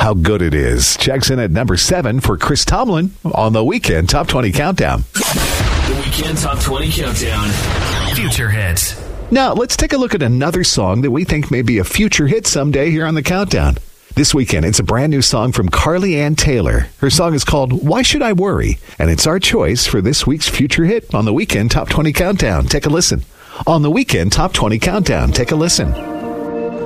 how good it is. Checks in at number 7 for Chris Tomlin on the Weekend Top 20 Countdown. The Weekend Top 20 Countdown. Future hits. Now, let's take a look at another song that we think may be a future hit someday here on the Countdown. This weekend, it's a brand new song from Carly Ann Taylor. Her song is called Why Should I Worry? And it's our choice for this week's future hit on the Weekend Top 20 Countdown. Take a listen. On the Weekend Top 20 Countdown, take a listen.